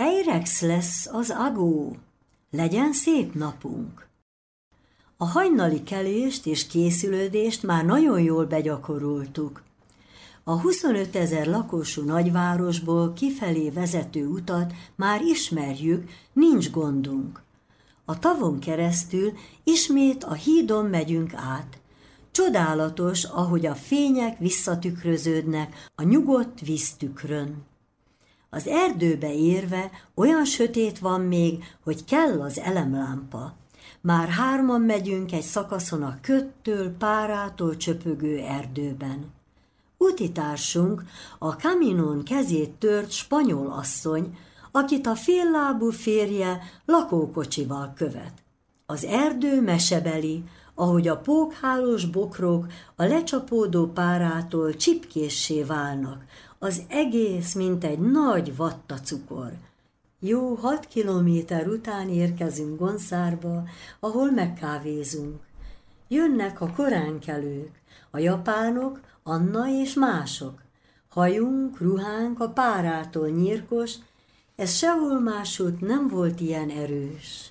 Eirex lesz az agó, legyen szép napunk. A hajnali kelést és készülődést már nagyon jól begyakoroltuk. A 25 000 lakosú nagyvárosból kifelé vezető utat már ismerjük, nincs gondunk. A tavon keresztül ismét a hídon megyünk át. Csodálatos, ahogy a fények visszatükröződnek a nyugodt víztükrön. Az erdőbe érve olyan sötét van még, hogy kell az elemlámpa. Már 3 megyünk egy szakaszon a köttől, párától csöpögő erdőben. Utitársunk a kaminon kezét tört spanyol asszony, akit a féllábú férje lakókocsival követ. Az erdő mesebeli, ahogy a pókhálós bokrok a lecsapódó párától csipkéssé válnak, az egész, mint egy nagy vattacukor. Jó 6 kilométer után érkezünk Gonszárba, ahol megkávézunk. Jönnek a koránkelők, a japánok, Anna és mások. Hajunk, ruhánk a párától nyírkos, ez sehol másút nem volt ilyen erős.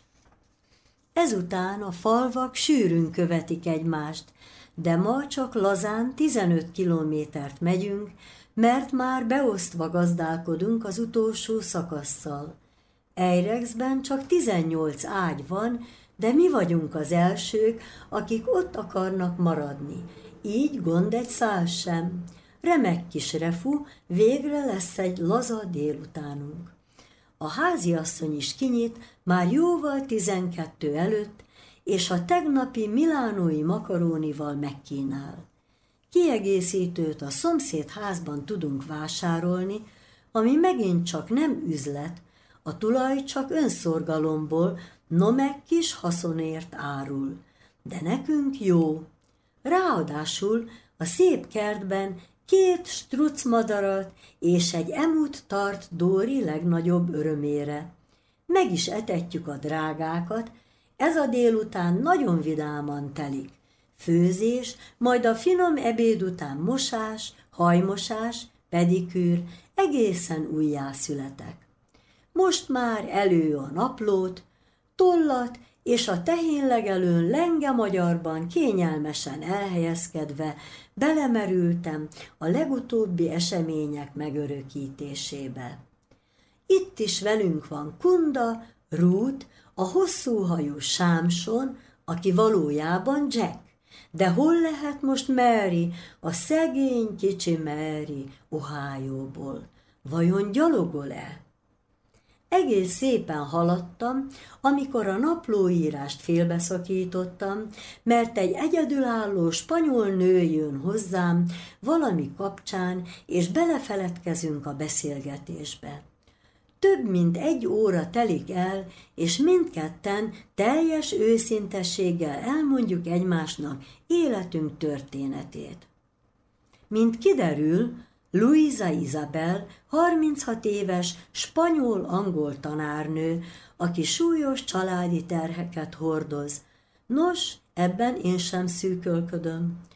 Ezután a falvak sűrűn követik egymást, de ma csak lazán 15 kilométert megyünk, mert már beosztva gazdálkodunk az utolsó szakasszal. Eirexben csak 18 ágy van, de mi vagyunk az elsők, akik ott akarnak maradni. Így gond egy szál sem. Remek kis refu, végre lesz egy laza délutánunk. A háziasszony is kinyit már jóval 12 előtt, és a tegnapi milánói makarónival megkínál. Kiegészítőt a szomszéd házban tudunk vásárolni, ami megint csak nem üzlet, a tulaj csak önszorgalomból, no meg kis haszonért árul. De nekünk jó. Ráadásul a szép kertben 2 struccmadarat és egy emut tart Dóri legnagyobb örömére. Meg is etetjük a drágákat, ez a délután nagyon vidáman telik. Főzés, majd a finom ebéd után mosás, hajmosás, pedikűr, egészen újjászületek. Most már elő a naplót, tollat, és a tehénlegelőn lenge magyarban kényelmesen elhelyezkedve belemerültem a legutóbbi események megörökítésébe. Itt is velünk van Kunda, Ruth, a hosszúhajú Sámson, aki valójában Jack. De hol lehet most Mary, a szegény kicsi Mary Ohioból? Vajon gyalogol-e? Egész szépen haladtam, amikor a naplóírást félbeszakítottam, mert egy egyedülálló spanyol nő jön hozzám valami kapcsán, és belefeledkezünk a beszélgetésbe. Több mint 1 óra telik el, és mindketten teljes őszintességgel elmondjuk egymásnak életünk történetét. Mint kiderül, Luisa Isabel 36 éves spanyol-angol tanárnő, aki súlyos családi terheket hordoz. Nos, ebben én sem szűkölködöm.